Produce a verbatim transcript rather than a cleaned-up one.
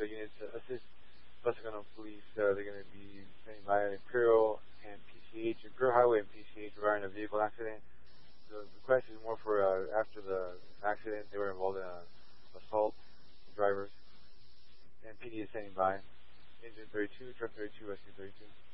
the units to assist Pasacano police. Uh, they're going to be standing by Imperial and P C H, Imperial Highway and P C H regarding a vehicle accident. The request is more for uh, after the accident, they were involved in an assault drivers. And P D is standing by. Engine thirty-two, truck thirty-two, rescue thirty-two.